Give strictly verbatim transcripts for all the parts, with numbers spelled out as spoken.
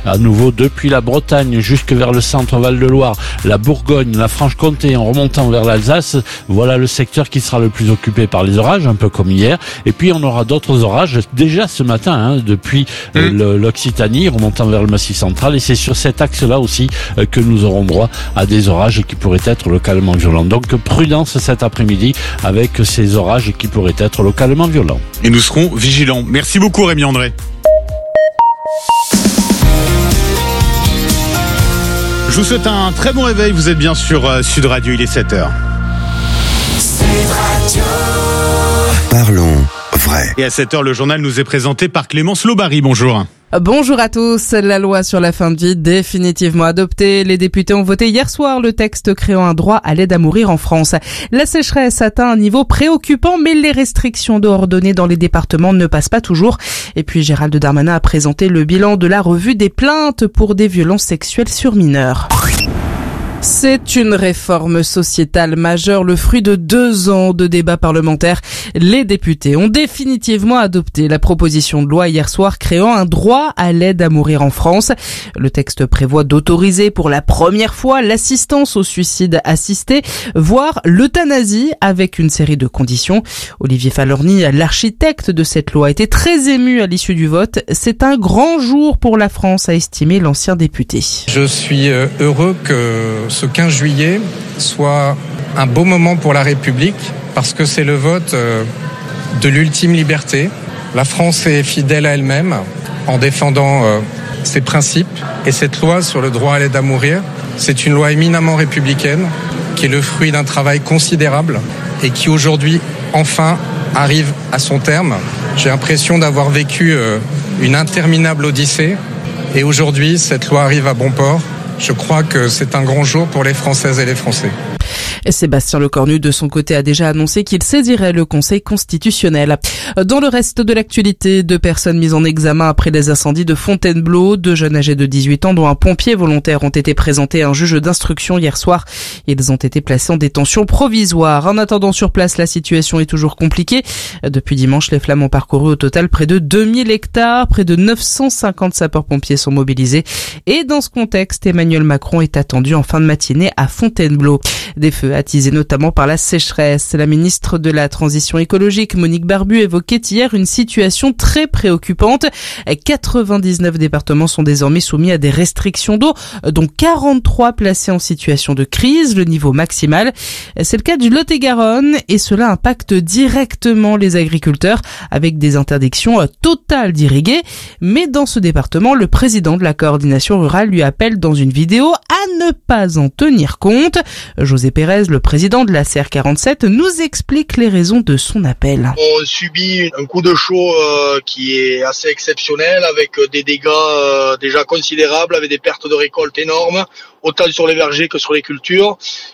à nouveau depuis la Bretagne jusque vers le centre Val-de-Loire, la Bourgogne, la Franche-Comté en remontant vers l'Alsace. Voilà le secteur qui sera le plus occupé par les orages, un peu comme hier. Et puis on aura d'autres orages déjà ce matin, hein, depuis mmh. le, l'Occitanie remontant vers le Massif central. Et c'est sur cet axe-là aussi euh, que nous aurons droit à des orages qui pourraient être localement violents. Donc prudence cet après-midi avec ces orages qui pourraient être localement violents. Et nous serons vigilants. Merci beaucoup Rémi André. Je vous souhaite un très bon réveil. Vous êtes bien sur euh, Sud Radio, il est sept heures. Sud Radio. Parlons vrai. Et à sept heures, le journal nous est présenté par Clémence Lobary. Bonjour. Bonjour à tous. La loi sur la fin de vie définitivement adoptée. Les députés ont voté hier soir le texte créant un droit à l'aide à mourir en France. La sécheresse atteint un niveau préoccupant, mais les restrictions d'eau ordonnées dans les départements ne passent pas toujours. Et puis Gérald Darmanin a présenté le bilan de la revue des plaintes pour des violences sexuelles sur mineurs. C'est une réforme sociétale majeure, le fruit de deux ans de débats parlementaires. Les députés ont définitivement adopté la proposition de loi hier soir créant un droit à l'aide à mourir en France. Le texte prévoit d'autoriser pour la première fois l'assistance au suicide assisté, voire l'euthanasie avec une série de conditions. Olivier Falorni, l'architecte de cette loi, était très ému à l'issue du vote. C'est un grand jour pour la France, a estimé l'ancien député. Je suis heureux que ce quinze juillet soit un beau moment pour la République parce que c'est le vote de l'ultime liberté. La France est fidèle à elle-même en défendant ses principes et cette loi sur le droit à l'aide à mourir, c'est une loi éminemment républicaine qui est le fruit d'un travail considérable et qui aujourd'hui enfin arrive à son terme. J'ai l'impression d'avoir vécu une interminable odyssée et aujourd'hui cette loi arrive à bon port. Je crois que c'est un grand jour pour les Françaises et les Français. Et Sébastien Lecornu, de son côté, a déjà annoncé qu'il saisirait le Conseil constitutionnel. Dans le reste de l'actualité, deux personnes mises en examen après les incendies de Fontainebleau. Deux jeunes âgés de dix-huit ans, dont un pompier volontaire, ont été présentés à un juge d'instruction hier soir. Ils ont été placés en détention provisoire. En attendant sur place, la situation est toujours compliquée. Depuis dimanche, les flammes ont parcouru au total près de deux mille hectares. Près de neuf cent cinquante sapeurs-pompiers sont mobilisés. Et dans ce contexte, Emmanuel Macron est attendu en fin de matinée à Fontainebleau. Des feux attisés notamment par la sécheresse. La ministre de la Transition écologique, Monique Barbu, évoquait hier une situation très préoccupante. quatre-vingt-dix-neuf départements sont désormais soumis à des restrictions d'eau, dont quarante-trois placés en situation de crise, le niveau maximal. C'est le cas du Lot-et-Garonne et cela impacte directement les agriculteurs avec des interdictions totales d'irriguer. Mais dans ce département, le président de la coordination rurale lui appelle dans une vidéo à ne pas en tenir compte. José Pérez, le président de la C R quarante-sept, nous explique les raisons de son appel. On subit un coup de chaud euh, qui est assez exceptionnel avec des dégâts euh, déjà considérables, avec des pertes de récolte énormes, autant sur les vergers que sur les cultures.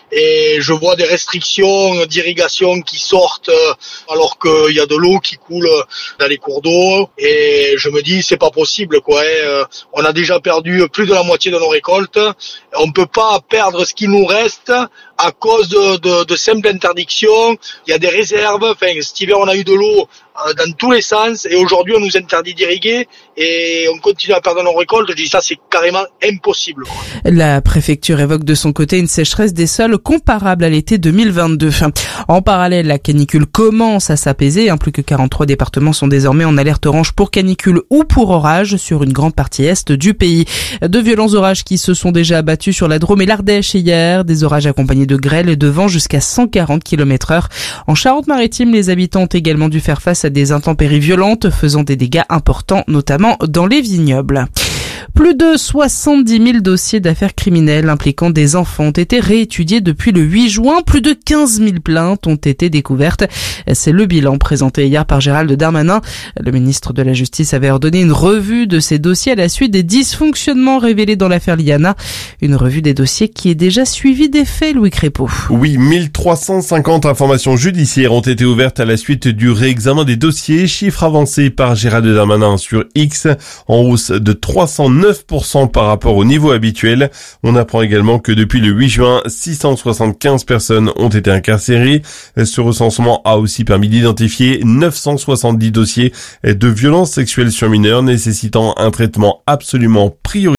Et je vois des restrictions d'irrigation qui sortent euh, alors qu'il y a de l'eau qui coule dans les cours d'eau. Et je me dis, c'est pas possible, quoi. Hein. On a déjà perdu plus de la moitié de nos récoltes. On peut pas perdre ce qui nous reste à cause de, de, de simples interdictions. Il y a des réserves. Enfin, cet hiver, on a eu de l'eau dans tous les sens et aujourd'hui, on nous interdit d'irriguer et on continue à perdre nos récoltes. Je dis ça, c'est carrément impossible, quoi. La préfecture évoque de son côté une sécheresse des sols comparable à l'été deux mille vingt-deux. En parallèle, la canicule commence à s'apaiser. Plus que quarante-trois départements sont désormais en alerte orange pour canicule ou pour orage sur une grande partie est du pays. De violents orages qui se sont déjà abattus sur la Drôme et l'Ardèche hier. Des orages accompagnés de grêle et de vent jusqu'à cent quarante kilomètres heure. En Charente-Maritime, les habitants ont également dû faire face à des intempéries violentes faisant des dégâts importants, notamment dans les vignobles. Plus de soixante-dix mille dossiers d'affaires criminelles impliquant des enfants ont été réétudiés depuis le huit juin. Plus de quinze mille plaintes ont été découvertes. C'est le bilan présenté hier par Gérald Darmanin. Le ministre de la Justice avait ordonné une revue de ces dossiers à la suite des dysfonctionnements révélés dans l'affaire Liana. Une revue des dossiers qui est déjà suivie des faits, Louis Crépeau. Oui, mille trois cent cinquante informations judiciaires ont été ouvertes à la suite du réexamen des dossiers. Chiffre avancé par Gérald Darmanin sur X, en hausse de trois cent neuf pour cent par rapport au niveau habituel. On apprend également que depuis le huit juin, six cent soixante-quinze personnes ont été incarcérées. Ce recensement a aussi permis d'identifier neuf cent soixante-dix dossiers de violences sexuelles sur mineurs nécessitant un traitement absolument prioritaire.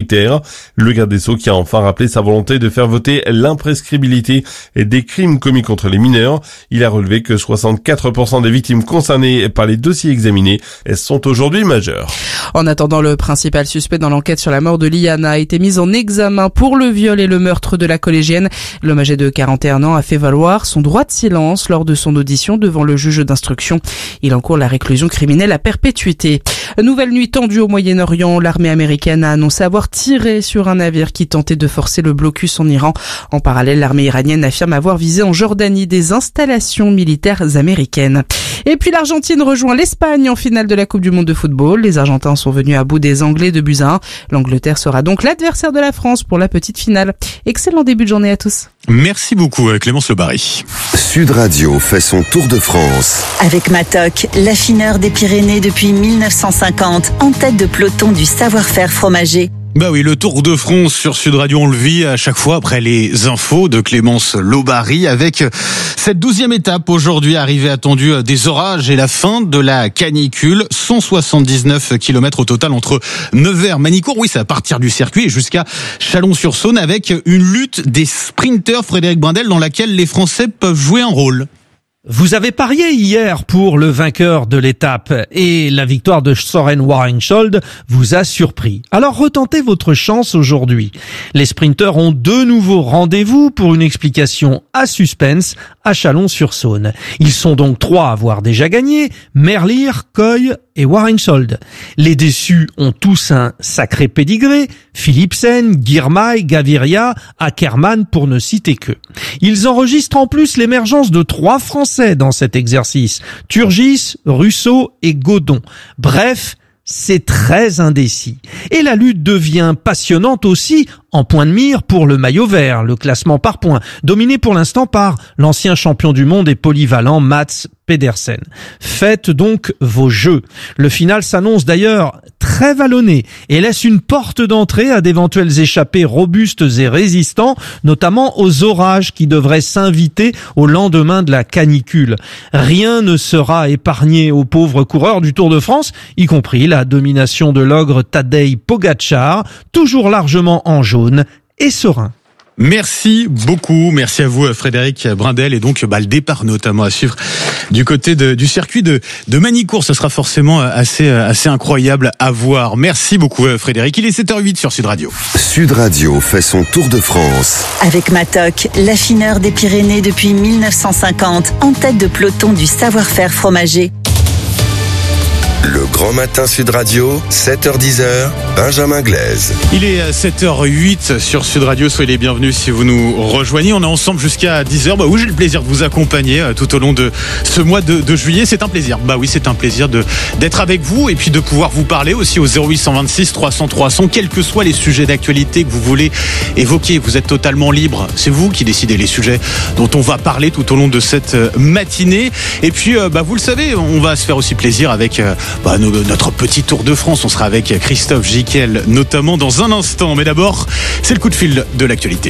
critères. Le garde des Sceaux qui a enfin rappelé sa volonté de faire voter l'imprescriptibilité des crimes commis contre les mineurs. Il a relevé que soixante-quatre pour cent des victimes concernées par les dossiers examinés sont aujourd'hui majeures. En attendant, le principal suspect dans l'enquête sur la mort de Liana a été mis en examen pour le viol et le meurtre de la collégienne. L'homme âgé de quarante et un ans a fait valoir son droit de silence lors de son audition devant le juge d'instruction. Il encourt la réclusion criminelle à perpétuité. Nouvelle nuit tendue au Moyen-Orient. L'armée américaine a annoncé avoir tiré sur un navire qui tentait de forcer le blocus en Iran. En parallèle, l'armée iranienne affirme avoir visé en Jordanie des installations militaires américaines. Et puis l'Argentine rejoint l'Espagne en finale de la Coupe du Monde de football. Les Argentins sont venus à bout des Anglais de buts à un. L'Angleterre sera donc l'adversaire de la France pour la petite finale. Excellent début de journée à tous. Merci beaucoup Clémence Le Barry. Sud Radio fait son tour de France. Avec Matok, l'affineur des Pyrénées depuis mille neuf cent cinquante, en tête de peloton du savoir-faire fromager. Bah oui, le Tour de France sur Sud Radio, on le vit à chaque fois après les infos de Clémence Le Barry avec cette douzième étape aujourd'hui, arrivée attendue des orages et la fin de la canicule. cent soixante-dix-neuf kilomètres au total entre Nevers, Manicourt, oui c'est à partir du circuit, et jusqu'à Chalon-sur-Saône avec une lutte des sprinteurs, Frédéric Brindel, dans laquelle les Français peuvent jouer un rôle. Vous avez parié hier pour le vainqueur de l'étape et la victoire de Søren Warensholt vous a surpris. Alors retentez votre chance aujourd'hui. Les sprinteurs ont de nouveaux rendez-vous pour une explication à suspense à Chalon-sur-Saône. Ils sont donc trois à avoir déjà gagné, Merlier, Coy et Warensholt. Les déçus ont tous un sacré pédigré, Philipsen, Girmay, Gaviria, Ackermann pour ne citer que. Ils enregistrent en plus l'émergence de trois Français dans cet exercice, Turgis, Russo et Godon. Bref, c'est très indécis. Et la lutte devient passionnante aussi en point de mire pour le maillot vert, le classement par points, dominé pour l'instant par l'ancien champion du monde et polyvalent Mats Pedersen. Faites donc vos jeux. Le final s'annonce d'ailleurs très vallonné et laisse une porte d'entrée à d'éventuels échappés robustes et résistants, notamment aux orages qui devraient s'inviter au lendemain de la canicule. Rien ne sera épargné aux pauvres coureurs du Tour de France, y compris la domination de l'ogre Tadej Pogačar, toujours largement en jaune et serein. Merci beaucoup, merci à vous Frédéric Brindel, et donc bah, le départ notamment à suivre du côté de, du circuit de, de Manicourt, ce sera forcément assez, assez incroyable à voir. Merci beaucoup Frédéric, il est sept heures huit sur Sud Radio. Sud Radio fait son tour de France. Avec Matok, l'affineur des Pyrénées depuis mille neuf cent cinquante, en tête de peloton du savoir-faire fromager. Le Grand Matin Sud Radio, sept heures dix, Benjamin Glaise. Il est sept heures huit sur Sud Radio, soyez les bienvenus si vous nous rejoignez. On est ensemble jusqu'à dix heures, bah oui, j'ai le plaisir de vous accompagner tout au long de ce mois de, de juillet. C'est un plaisir, bah oui, c'est un plaisir de, d'être avec vous et puis de pouvoir vous parler aussi au zéro huit un six trois cents trois cents, quels que soient les sujets d'actualité que vous voulez évoquer. Vous êtes totalement libre, c'est vous qui décidez les sujets dont on va parler tout au long de cette matinée. Et puis, bah vous le savez, on va se faire aussi plaisir avec Bah, notre petit Tour de France. On sera avec Christophe Jiquel notamment dans un instant, mais d'abord c'est le coup de fil de l'actualité.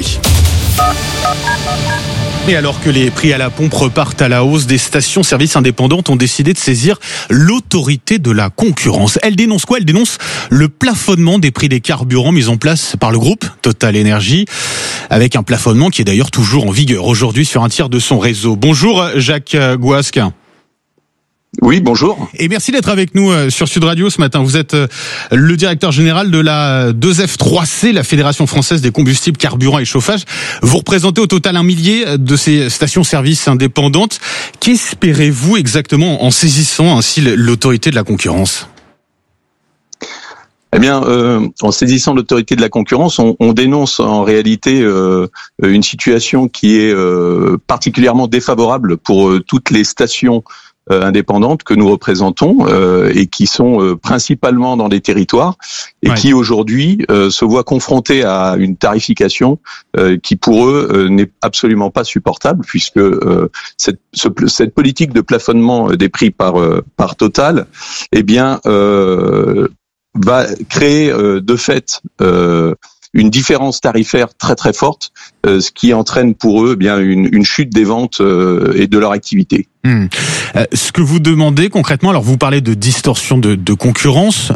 Et alors que les prix à la pompe repartent à la hausse, des stations-service indépendantes ont décidé de saisir l'autorité de la concurrence. Elle dénonce quoi ? Elle dénonce le plafonnement des prix des carburants mis en place par le groupe Total Énergie, avec un plafonnement qui est d'ailleurs toujours en vigueur aujourd'hui sur un tiers de son réseau. Bonjour Jacques Gouasque. Oui, bonjour. Et merci d'être avec nous sur Sud Radio ce matin. Vous êtes le directeur général de la deux F trois C, la Fédération française des combustibles, carburants et chauffage. Vous représentez au total un millier de ces stations-service indépendantes. Qu'espérez-vous exactement en saisissant ainsi l'autorité de la concurrence ? Eh bien, euh, en saisissant l'autorité de la concurrence, on, on dénonce en réalité euh, une situation qui est euh, particulièrement défavorable pour euh, toutes les stations Euh, indépendantes que nous représentons euh, et qui sont euh, principalement dans les territoires et ouais. qui aujourd'hui euh, se voient confrontés à une tarification euh, qui pour eux euh, n'est absolument pas supportable, puisque euh, cette, ce, cette politique de plafonnement des prix par euh, par Total, eh bien euh, va créer euh, de fait euh, une différence tarifaire très très forte, euh, ce qui entraîne pour eux eh bien une, une chute des ventes euh, et de leur activité. Mmh. Euh, ce que vous demandez concrètement, alors vous parlez de distorsion de, de concurrence. Euh,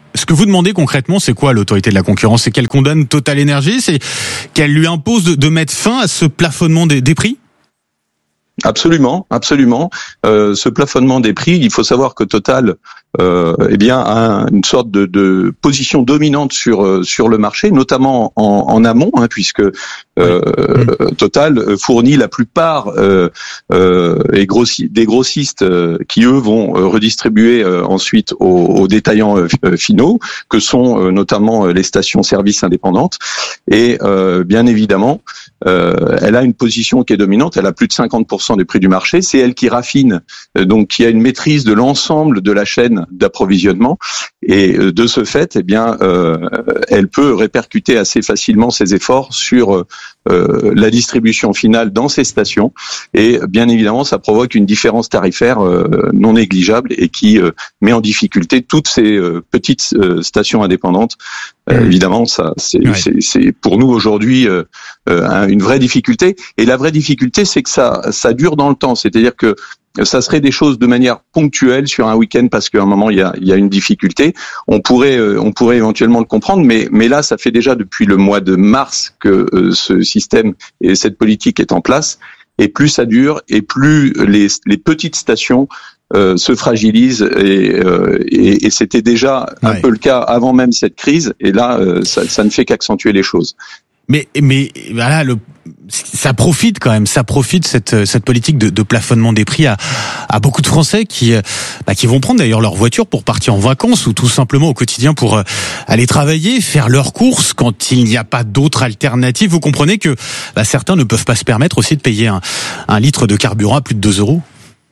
ce que vous demandez concrètement, c'est quoi l'autorité de la concurrence? C'est qu'elle condamne Total Energy? C'est qu'elle lui impose de, de mettre fin à ce plafonnement des, des prix? Absolument, absolument. Euh, ce plafonnement des prix, il faut savoir que Total, euh, eh bien, a une sorte de, de position dominante sur euh, sur le marché, notamment en, en amont, hein, puisque euh, mmh. Total fournit la plupart euh, euh, et grossi, des grossistes euh, qui eux vont euh, redistribuer euh, ensuite aux, aux détaillants euh, finaux, que sont euh, notamment les stations-service indépendantes. Et euh, bien évidemment, euh, elle a une position qui est dominante. Elle a plus de cinquante pour cent des prix du marché. C'est elle qui raffine, euh, donc qui a une maîtrise de l'ensemble de la chaîne d'approvisionnement. Et euh, de ce fait, eh bien, euh, elle peut répercuter assez facilement ses efforts sur euh, la distribution finale dans ces stations. Et bien évidemment, ça provoque une différence tarifaire euh, non négligeable et qui euh, met en difficulté toutes ces euh, petites euh, stations indépendantes. Euh, évidemment, ça, c'est, ouais. c'est, c'est pour nous aujourd'hui euh, euh, une vraie difficulté. Et la vraie difficulté, c'est que ça, ça dure dans le temps. C'est-à-dire que ça serait des choses de manière ponctuelle sur un week-end parce qu'à un moment il y a, il y a une difficulté. On pourrait, euh, on pourrait éventuellement le comprendre, mais, mais là, ça fait déjà depuis le mois de mars que euh, ce système et cette politique est en place. Et plus ça dure, et plus les, les petites stations Euh, se fragilise et, euh, et, et c'était déjà un ouais. peu le cas avant même cette crise et là euh, ça, ça ne fait qu'accentuer les choses. Mais mais voilà, le, ça profite quand même, ça profite cette cette politique de, de plafonnement des prix à, à beaucoup de Français qui bah, qui vont prendre d'ailleurs leur voiture pour partir en vacances ou tout simplement au quotidien pour aller travailler, faire leurs courses quand il n'y a pas d'autre alternative. Vous comprenez que bah, certains ne peuvent pas se permettre aussi de payer un, un litre de carburant à plus de deux euros.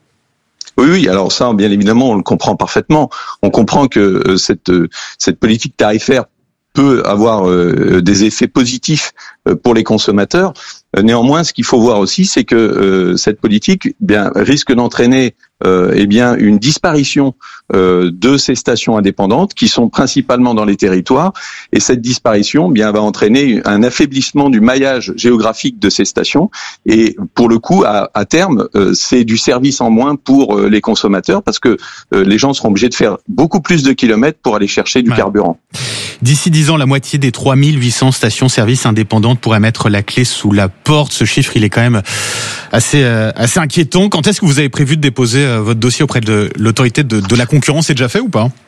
Oui, oui. Alors ça, bien évidemment, on le comprend parfaitement. On comprend que euh, cette euh, cette politique tarifaire peut avoir euh, des effets positifs euh, pour les consommateurs. Euh, néanmoins, ce qu'il faut voir aussi, c'est que euh, cette politique, eh bien, risque d'entraîner euh, eh bien une disparition euh, de ces stations indépendantes qui sont principalement dans les territoires. Et cette disparition, eh bien, va entraîner un affaiblissement du maillage géographique de ces stations. Et pour le coup, à, à terme, euh, c'est du service en moins pour euh, les consommateurs parce que euh, les gens seront obligés de faire beaucoup plus de kilomètres pour aller chercher du ouais. carburant. D'ici dix ans, la moitié des trois mille huit cents stations-service indépendantes pourraient mettre la clé sous la porte. Ce chiffre, il est quand même assez euh, assez inquiétant. Quand est-ce que vous avez prévu de déposer euh, votre dossier auprès de l'autorité de, de la concurrence? C'est déjà fait ou pas?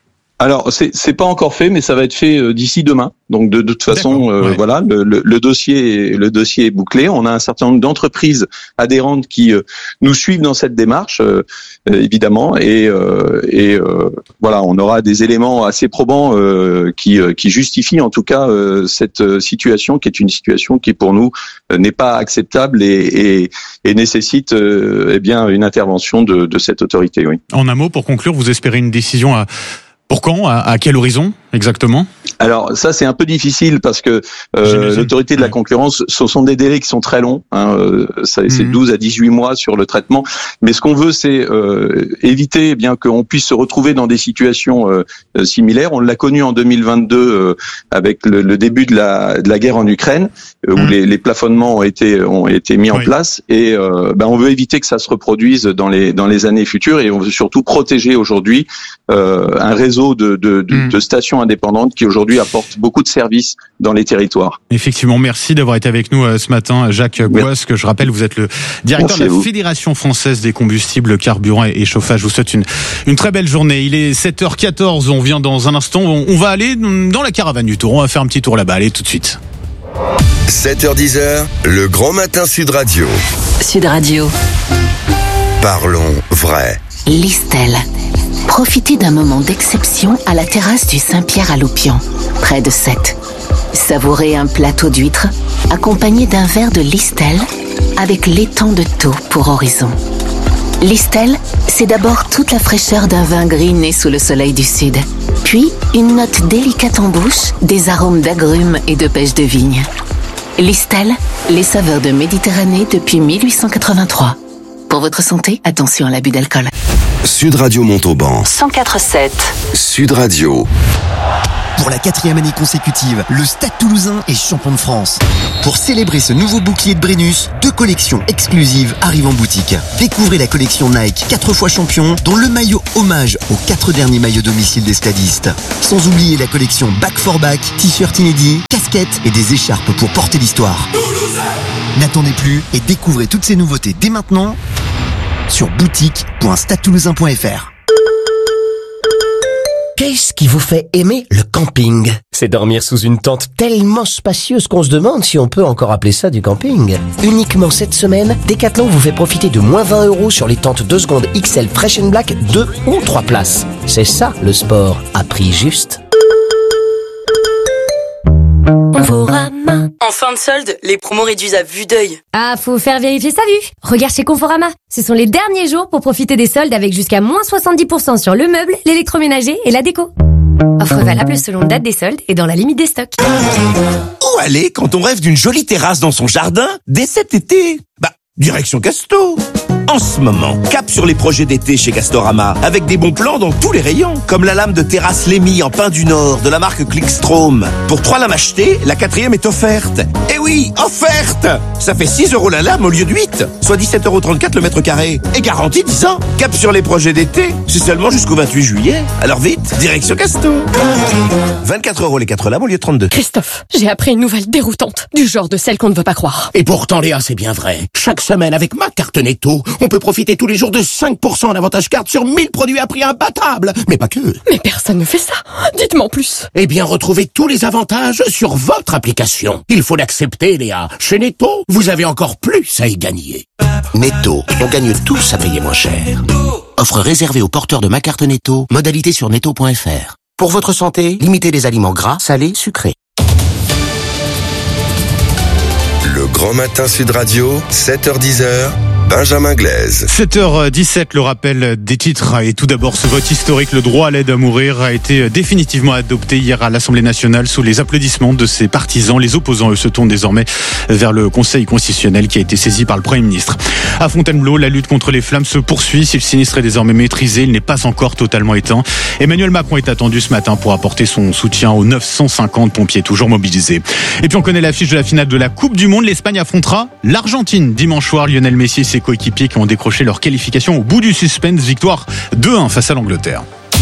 Alors c'est c'est pas encore fait, mais ça va être fait euh, d'ici demain. Donc de, de toute façon, euh, ouais. voilà, le, le, le dossier le dossier est bouclé. On a un certain nombre d'entreprises adhérentes qui euh, nous suivent dans cette démarche, euh, évidemment, et euh, et euh, voilà, on aura des éléments assez probants euh, qui euh, qui justifient en tout cas euh, cette situation, qui est une situation qui pour nous euh, n'est pas acceptable et et, et nécessite euh, eh bien une intervention de de cette autorité. Oui. En un mot, pour conclure, vous espérez une décision à Pour quand? À, à quel horizon exactement? Alors ça c'est un peu difficile parce que euh, l'autorité de la concurrence, ce sont des délais qui sont très longs. Hein, euh, ça, c'est mmh. douze à dix-huit mois sur le traitement. Mais ce qu'on veut, c'est euh, éviter eh bien qu'on puisse se retrouver dans des situations euh, similaires. On l'a connu en deux mille vingt-deux euh, avec le, le début de la, de la guerre en Ukraine, euh, mmh. où les, les plafonnements ont été ont été mis oui. en place. Et euh, ben on veut éviter que ça se reproduise dans les dans les années futures. Et on veut surtout protéger aujourd'hui euh, un réseau de, de, de, mmh. de stations indépendantes qui aujourd'hui apportent beaucoup de services dans les territoires. Effectivement, merci d'avoir été avec nous euh, ce matin, Jacques Boisse, que je rappelle, vous êtes le directeur merci de la Fédération française des combustibles, carburants et chauffage. Je vous souhaite une, une très belle journée. Il est sept heures quatorze, on vient dans un instant, on, on va aller dans la caravane du Tour, on va faire un petit tour là-bas, allez tout de suite. sept heures dix, le grand matin Sud Radio. Sud Radio. Parlons vrai. Listel. Profitez d'un moment d'exception à la terrasse du Saint-Pierre à Loupian, près de Sète. Savourez un plateau d'huîtres accompagné d'un verre de Listel avec l'étang de Thau pour horizon. Listel, c'est d'abord toute la fraîcheur d'un vin gris né sous le soleil du sud. Puis, une note délicate en bouche, des arômes d'agrumes et de pêche de vigne. Listel, les saveurs de Méditerranée depuis mille huit cent quatre-vingt-trois. Pour votre santé, attention à l'abus d'alcool. Sud Radio Montauban. cent quatre virgule sept. Sud Radio. Pour la quatrième année consécutive, le Stade Toulousain est champion de France. Pour célébrer ce nouveau bouclier de Brennus, deux collections exclusives arrivent en boutique. Découvrez la collection Nike quatre fois champion, dont le maillot hommage aux quatre derniers maillots domicile des stadistes. Sans oublier la collection Back for Back, t-shirts inédits, casquettes et des écharpes pour porter l'histoire. N'attendez plus et découvrez toutes ces nouveautés dès maintenant sur boutique point stade toulousain point f r. Qu'est-ce qui vous fait aimer le camping? C'est dormir sous une tente tellement spacieuse qu'on se demande si on peut encore appeler ça du camping. Uniquement cette semaine, Decathlon vous fait profiter de moins vingt euros sur les tentes deux secondes X L Fresh and Black deux ou trois places. C'est ça le sport à prix juste. Conforama. En fin de solde, les promos réduisent à vue d'œil. Ah, faut faire vérifier sa vue. Regarde chez Conforama. Ce sont les derniers jours pour profiter des soldes avec jusqu'à moins soixante-dix pour cent sur le meuble, l'électroménager et la déco. Offre valable selon date des soldes et dans la limite des stocks. Où aller quand on rêve d'une jolie terrasse dans son jardin dès cet été? Bah, direction Casto. En ce moment, cap sur les projets d'été chez Castorama, avec des bons plans dans tous les rayons, comme la lame de terrasse Lémy en pin du Nord de la marque Clickstrom. Pour trois lames achetées, la quatrième est offerte. Eh oui, offerte! Ça fait six euros la lame au lieu de huit, soit dix-sept euros trente-quatre le mètre carré. Et garantie dix ans. Cap sur les projets d'été, c'est seulement jusqu'au vingt-huit juillet. Alors vite, direction Casto. vingt-quatre euros les quatre lames au lieu de trente-deux. Christophe, j'ai appris une nouvelle déroutante, du genre de celle qu'on ne veut pas croire. Et pourtant Léa, c'est bien vrai. Chaque semaine avec ma carte Netto, on peut profiter tous les jours de cinq pour cent en avantage carte sur mille produits à prix imbattable. Mais pas que. Mais personne ne fait ça. Dites-moi en plus. Eh bien, retrouvez tous les avantages sur votre application. Il faut l'accepter, Léa. Chez Netto, vous avez encore plus à y gagner. Netto, on gagne tous à payer moins cher. Offre réservée aux porteurs de ma carte Netto. Modalité sur netto point f r. Pour votre santé, limitez les aliments gras, salés, sucrés. Le Grand Matin Sud Radio, sept heures dix, Benjamin Glaise. sept heures dix-sept, le rappel des titres. Et tout d'abord, ce vote historique, le droit à l'aide à mourir, a été définitivement adopté hier à l'Assemblée nationale sous les applaudissements de ses partisans. Les opposants, eux, se tournent désormais vers le Conseil constitutionnel qui a été saisi par le Premier ministre. À Fontainebleau, la lutte contre les flammes se poursuit. Si le sinistre est désormais maîtrisé, il n'est pas encore totalement éteint. Emmanuel Macron est attendu ce matin pour apporter son soutien aux neuf cent cinquante pompiers toujours mobilisés. Et puis on connaît l'affiche de la finale de la Coupe du Monde. L'Espagne affrontera l'Argentine dimanche soir. Lionel Messi et ses coéquipiers qui ont décroché leur qualification au bout du suspense. Victoire deux un face à l'Angleterre.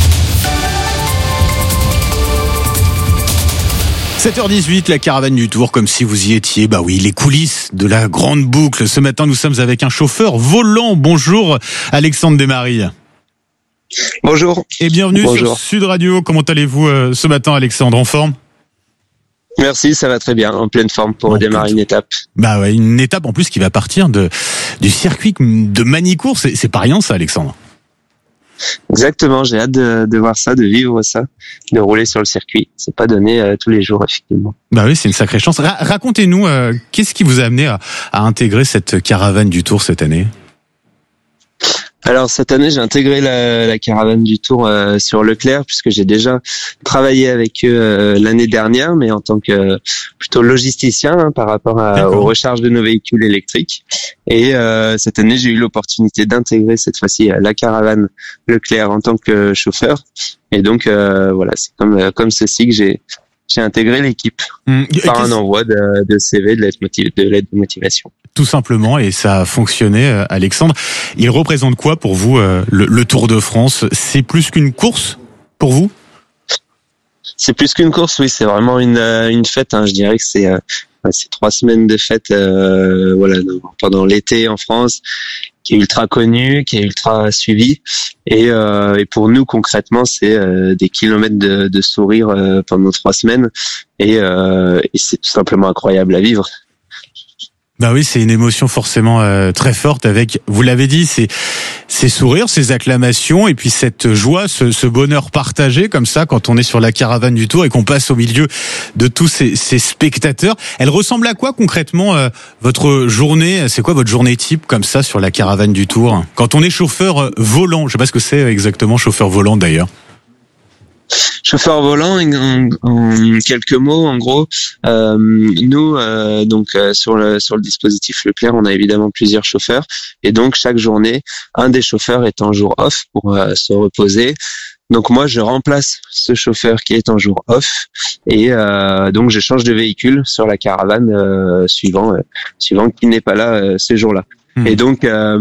sept heures dix-huit, la caravane du Tour, comme si vous y étiez. Bah oui, les coulisses de la grande boucle. Ce matin, nous sommes avec un chauffeur volant. Bonjour, Alexandre Desmaries. Bonjour. Et bienvenue Bonjour. sur Sud Radio. Comment allez-vous euh, ce matin, Alexandre? En forme? Merci, ça va très bien, en pleine forme pour en démarrer une étape. Bah ouais, une étape en plus qui va partir de du circuit de Magny-Cours. C'est, c'est pas rien ça, Alexandre. Exactement, j'ai hâte de, de voir ça, de vivre ça, de rouler sur le circuit. C'est pas donné euh, tous les jours, effectivement. Bah oui, c'est une sacrée chance. Ra- racontez-nous, euh, qu'est-ce qui vous a amené à, à intégrer cette caravane du Tour cette année? Alors cette année, j'ai intégré la, la caravane du Tour euh, sur Leclerc puisque j'ai déjà travaillé avec eux euh, l'année dernière, mais en tant que euh, plutôt logisticien hein, par rapport à, aux recharges de nos véhicules électriques. Et euh, cette année, j'ai eu l'opportunité d'intégrer cette fois-ci la caravane Leclerc en tant que chauffeur. Et donc euh, voilà, c'est comme comme ceci que j'ai j'ai intégré l'équipe mmh. par un envoi de, de C V, de l'aide, motiv- de l'aide de motivation. Tout simplement, et ça a fonctionné, Alexandre. Il représente quoi pour vous, le, le Tour de France? C'est plus qu'une course pour vous? C'est plus qu'une course, oui. C'est vraiment une, une fête. Hein. Je dirais que c'est, euh, c'est trois semaines de fête euh, voilà, pendant l'été en France, qui est ultra connu, qui est ultra suivi. Et, euh, et pour nous, concrètement, c'est euh, des kilomètres de, de sourire euh, pendant trois semaines. Et, euh, et c'est tout simplement incroyable à vivre. Bah oui, c'est une émotion forcément euh, très forte avec, vous l'avez dit, ces, ces sourires, ces acclamations et puis cette joie, ce, ce bonheur partagé comme ça quand on est sur la caravane du Tour et qu'on passe au milieu de tous ces, ces spectateurs. Elle ressemble à quoi concrètement euh, votre journée? C'est quoi votre journée type comme ça sur la caravane du Tour? Quand on est chauffeur euh, volant, je sais pas ce que c'est exactement chauffeur volant d'ailleurs. Chauffeur volant, en, en quelques mots, en gros, euh, nous, euh, donc euh, sur le sur le dispositif Leclerc, on a évidemment plusieurs chauffeurs, et donc chaque journée, un des chauffeurs est en jour off pour euh, se reposer, Donc moi, je remplace ce chauffeur qui est en jour off et euh, donc je change de véhicule sur la caravane euh, suivant euh, suivant qui n'est pas là euh, ces jours-là. Mmh. Et donc euh,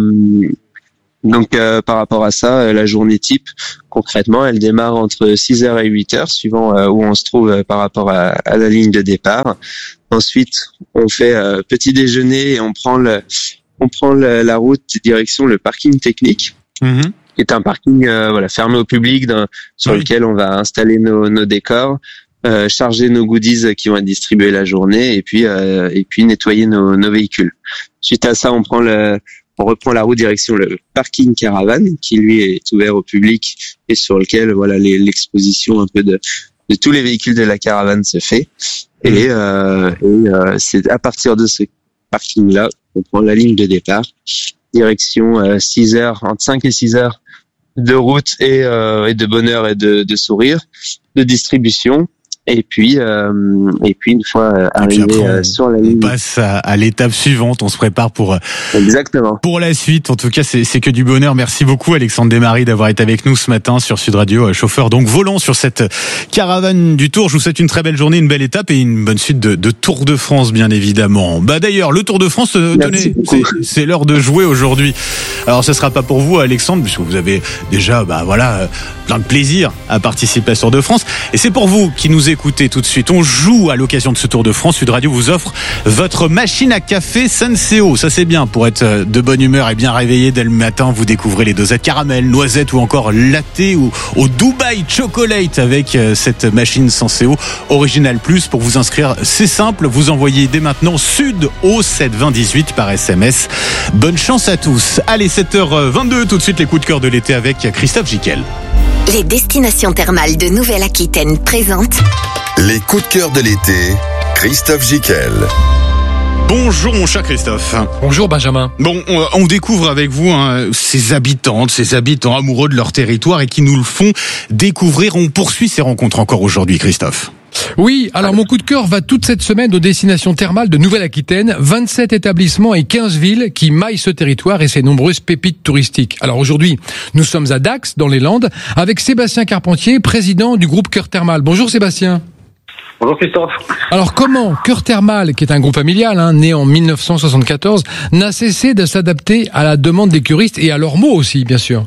donc euh, par rapport à ça, euh, la journée type, concrètement, elle démarre entre six heures et huit heures suivant euh, où on se trouve euh, par rapport à, à la ligne de départ. Ensuite, on fait euh, petit déjeuner et on prend le on prend le, la route direction le parking technique. Mmh. Qui est un parking euh, voilà fermé au public dans, sur oui. lequel on va installer nos, nos décors, euh, charger nos goodies qui vont être distribués la journée et puis euh, et puis nettoyer nos, nos véhicules. Suite à ça, on prend le on reprend la route direction le parking caravane qui lui est ouvert au public et sur lequel voilà les, l'exposition un peu de de tous les véhicules de la caravane se fait et, mmh. euh, et euh, c'est à partir de ce parking là qu'on prend la ligne de départ direction euh, six heures entre cinq et six heures de route et, euh, et de bonheur et de, de sourire, de distribution. Et puis, euh, et puis une fois euh, arrivé après, euh, sur la ligne, on passe à, à l'étape suivante. On se prépare pour exactement pour la suite. En tout cas, c'est, c'est que du bonheur. Merci beaucoup, Alexandre Desmaris, d'avoir été avec nous ce matin sur Sud Radio, chauffeur donc volant sur cette caravane du Tour. Je vous souhaite une très belle journée, une belle étape et une bonne suite de, de Tour de France, bien évidemment. Bah d'ailleurs, le Tour de France, euh, tenez, c'est, c'est l'heure de jouer aujourd'hui. Alors, ce sera pas pour vous, Alexandre, puisque vous avez déjà, bah voilà, plein de plaisir à participer à ce Tour de France. Et c'est pour vous qui nous écoutez tout de suite. On joue à l'occasion de ce Tour de France. Sud Radio vous offre votre machine à café Senseo. Ça, c'est bien pour être de bonne humeur et bien réveillé dès le matin. Vous découvrez les dosettes caramel, noisette ou encore latte ou au Dubai Chocolate avec cette machine Senseo Original Plus. Pour vous inscrire, c'est simple. Vous envoyez dès maintenant Sud au sept vingt dix-huit par S M S. Bonne chance à tous. Allez, sept heures vingt-deux, tout de suite les coups de cœur de l'été avec Christophe Gickel. Les destinations thermales de Nouvelle-Aquitaine présentent les coups de cœur de l'été, Christophe Gickel. Bonjour mon cher Christophe. Bonjour Benjamin. Bon, on, on découvre avec vous hein, ces habitantes, ces habitants amoureux de leur territoire et qui nous le font découvrir. On poursuit ces rencontres encore aujourd'hui, Christophe. Oui, alors mon coup de cœur va toute cette semaine aux destinations thermales de Nouvelle-Aquitaine, vingt-sept établissements et quinze villes qui maillent ce territoire et ses nombreuses pépites touristiques. Alors aujourd'hui, nous sommes à Dax, dans les Landes, avec Sébastien Carpentier, président du groupe Cœur Thermal. Bonjour Sébastien. Bonjour Christophe. Alors comment Cœur Thermal, qui est un groupe familial, hein, né en mille neuf cent soixante-quatorze, n'a cessé de s'adapter à la demande des curistes et à leurs mots aussi, bien sûr?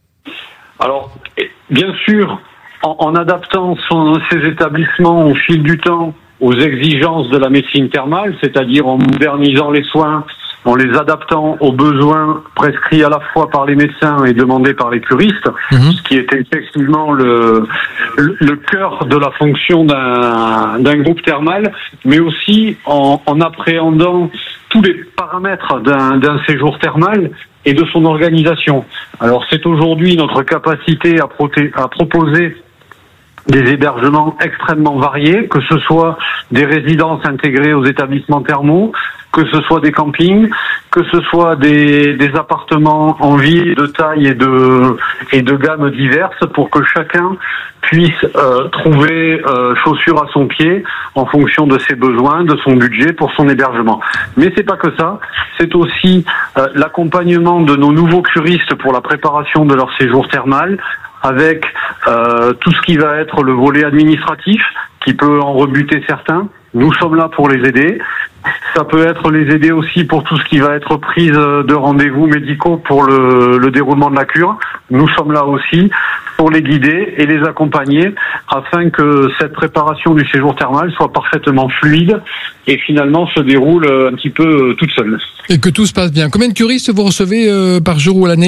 Alors, bien sûr, En, en adaptant son, ses établissements au fil du temps aux exigences de la médecine thermale, c'est-à-dire en modernisant les soins, en les adaptant aux besoins prescrits à la fois par les médecins et demandés par les curistes, mmh. ce qui était effectivement le, le, le cœur de la fonction d'un, d'un groupe thermal, mais aussi en, en appréhendant tous les paramètres d'un, d'un séjour thermal et de son organisation. Alors c'est aujourd'hui notre capacité à, proté- à proposer des hébergements extrêmement variés, que ce soit des résidences intégrées aux établissements thermaux, que ce soit des campings, que ce soit des, des appartements en ville de taille et de, et de gamme diverses pour que chacun puisse euh, trouver euh, chaussure à son pied en fonction de ses besoins, de son budget pour son hébergement. Mais c'est pas que ça, c'est aussi euh, l'accompagnement de nos nouveaux curistes pour la préparation de leur séjour thermal, avec euh, tout ce qui va être le volet administratif, qui peut en rebuter certains. Nous sommes là pour les aider. Ça peut être les aider aussi pour tout ce qui va être prise de rendez-vous médicaux pour le, le déroulement de la cure. Nous sommes là aussi pour les guider et les accompagner afin que cette préparation du séjour thermal soit parfaitement fluide et finalement se déroule un petit peu toute seule. Et que tout se passe bien. Combien de curistes vous recevez euh, par jour ou à l'année ?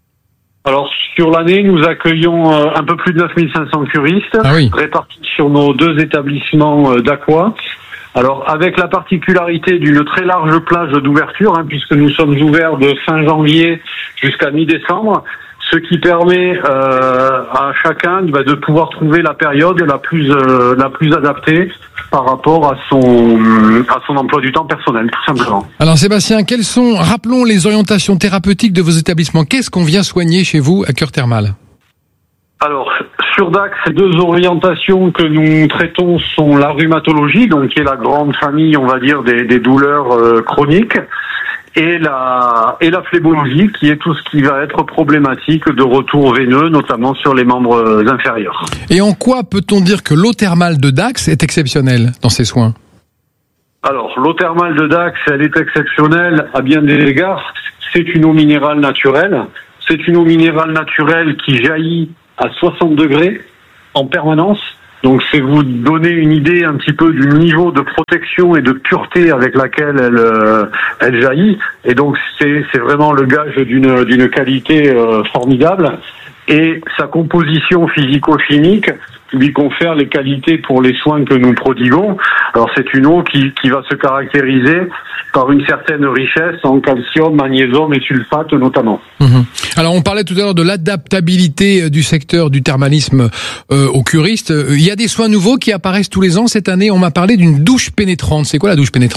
Alors, sur l'année, nous accueillons euh, un peu plus de neuf mille cinq cents curistes, ah oui. répartis sur nos deux établissements euh, d'Aqua. Alors, avec la particularité d'une très large plage d'ouverture, hein, puisque nous sommes ouverts de fin janvier jusqu'à mi-décembre, ce qui permet euh, à chacun bah, de pouvoir trouver la période la plus euh, la plus adaptée par rapport à son à son emploi du temps personnel, tout simplement. Alors Sébastien, quelles sont, rappelons les orientations thérapeutiques de vos établissements. Qu'est-ce qu'on vient soigner chez vous à Cœur Thermal ? Alors, sur Dax, les deux orientations que nous traitons sont la rhumatologie, donc qui est la grande famille, on va dire, des, des douleurs euh, chroniques, et la et la phlébologie, qui est tout ce qui va être problématique de retour veineux, notamment sur les membres inférieurs. Et en quoi peut-on dire que l'eau thermale de Dax est exceptionnelle dans ses soins ? Alors, l'eau thermale de Dax, elle est exceptionnelle à bien des égards. C'est une eau minérale naturelle. C'est une eau minérale naturelle qui jaillit à soixante degrés en permanence. Donc, c'est vous donner une idée un petit peu du niveau de protection et de pureté avec laquelle elle, euh, elle jaillit. Et donc, c'est, c'est vraiment le gage d'une, d'une qualité euh, formidable. Et sa composition physico-chimique lui confère les qualités pour les soins que nous prodiguons. Alors, c'est une eau qui, qui va se caractériser par une certaine richesse en calcium, magnésium et sulfate notamment. Mmh. Alors, on parlait tout à l'heure de l'adaptabilité du secteur du thermalisme euh, aux curistes. Il y a des soins nouveaux qui apparaissent tous les ans. Cette année, on m'a parlé d'une douche pénétrante. C'est quoi la douche pénétrante ?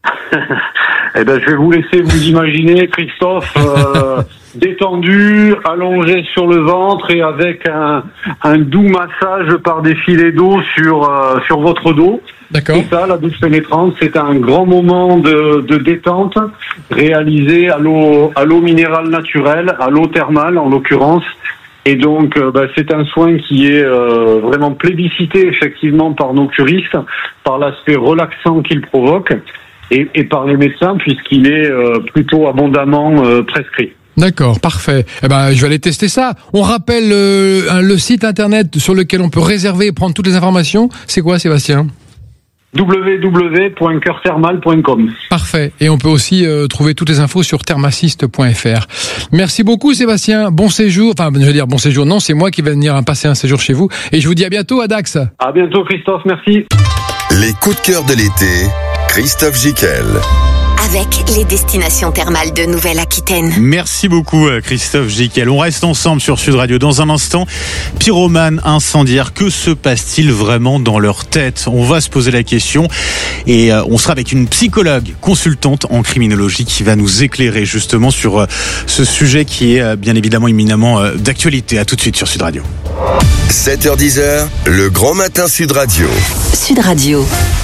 Eh ben, je vais vous laisser vous imaginer, Christophe, euh, détendu, allongé sur le ventre et avec un, un doux massage par des filets d'eau sur euh, sur votre dos. D'accord. C'est ça, la douche pénétrante, c'est un grand moment de, de détente réalisé à l'eau à l'eau minérale naturelle, à l'eau thermale en l'occurrence. Et donc, euh, bah, c'est un soin qui est euh, vraiment plébiscité effectivement par nos curistes, par l'aspect relaxant qu'il provoque. Et, et par les médecins, puisqu'il est euh, plutôt abondamment euh, prescrit. D'accord, parfait. Eh ben, je vais aller tester ça. On rappelle euh, le site internet sur lequel on peut réserver et prendre toutes les informations. C'est quoi, Sébastien ? w w w point cœur thermal point com. Parfait. Et on peut aussi euh, trouver toutes les infos sur thermaciste point f r. Merci beaucoup, Sébastien. Bon séjour. Enfin, je veux dire bon séjour. Non, c'est moi qui vais venir passer un séjour chez vous. Et je vous dis à bientôt à Dax. À bientôt, Christophe. Merci. Les coups de cœur de l'été. Christophe Gicquel. Avec les destinations thermales de Nouvelle-Aquitaine. Merci beaucoup Christophe Gicquel. On reste ensemble sur Sud Radio dans un instant. Pyromane, incendiaire, que se passe-t-il vraiment dans leur tête ? On va se poser la question et on sera avec une psychologue consultante en criminologie qui va nous éclairer justement sur ce sujet qui est bien évidemment éminemment d'actualité. À tout de suite sur Sud Radio. sept heures dix, le grand matin Sud Radio. Sud Radio.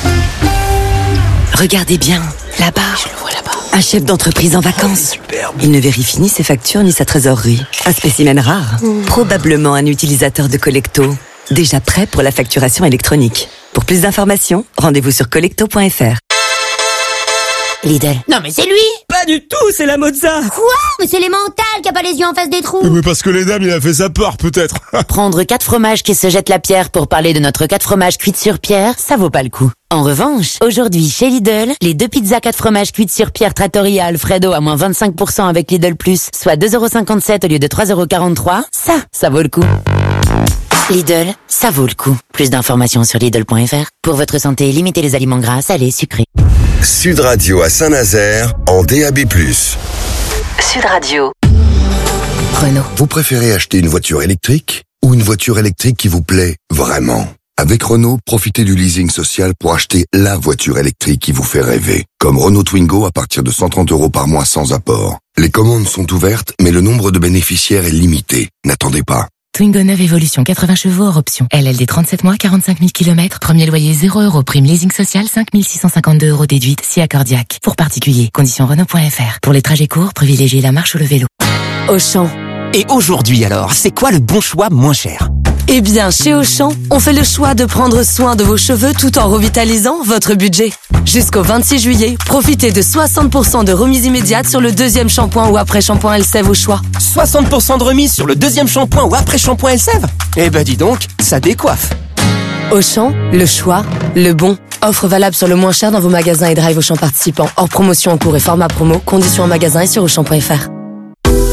Regardez bien, là-bas. Je le vois là-bas. Un chef d'entreprise en vacances. Il ne vérifie ni ses factures ni sa trésorerie. Un spécimen rare. Mmh. Probablement un utilisateur de Collecto. Déjà prêt pour la facturation électronique. Pour plus d'informations, rendez-vous sur collecto point f r. Lidl. Non mais c'est lui. Pas du tout, c'est la Mozza. Quoi? Mais c'est les mentales qui a pas les yeux en face des trous. Mais parce que les dames, il a fait sa peur peut-être. Prendre quatre fromages qui se jettent la pierre pour parler de notre quatre fromages cuites sur pierre, ça vaut pas le coup. En revanche, aujourd'hui chez Lidl, les deux pizzas quatre fromages cuites sur pierre Trattoria Alfredo à moins vingt-cinq pour cent avec Lidl Plus, soit deux euros cinquante-sept au lieu de trois euros quarante-trois, ça, ça vaut le coup. Lidl, ça vaut le coup. Plus d'informations sur Lidl point f r. Pour votre santé, limitez les aliments gras, salés, sucrés. Sud Radio à Saint-Nazaire en D A B plus. Sud Radio. Renault. Vous préférez acheter une voiture électrique ou une voiture électrique qui vous plaît vraiment ? Avec Renault, profitez du leasing social pour acheter la voiture électrique qui vous fait rêver. Comme Renault Twingo à partir de cent trente euros par mois sans apport. Les commandes sont ouvertes, mais le nombre de bénéficiaires est limité. N'attendez pas. Twingo neuf Evolution, quatre-vingts chevaux hors option. L L D trente-sept mois, quarante-cinq mille kilomètres. Premier loyer zéro euros. Prime leasing social, cinq mille six cent cinquante-deux euros déduite, si accordiaque. Pour particuliers, conditions Renault point f r. Pour les trajets courts, privilégiez la marche ou le vélo. Auchan. Et aujourd'hui alors, c'est quoi le bon choix moins cher ? Eh bien, chez Auchan, on fait le choix de prendre soin de vos cheveux tout en revitalisant votre budget. Jusqu'au vingt-six juillet, profitez de soixante pour cent de remise immédiate sur le deuxième shampoing ou après-shampoing Elseve au choix. soixante pour cent de remise sur le deuxième shampoing ou après-shampoing Elseve ? Eh ben dis donc, ça décoiffe. Auchan, le choix, le bon. Offre valable sur le moins cher dans vos magasins et drive Auchan participants. Hors promotion en cours et format promo. Conditions en magasin et sur auchan point f r.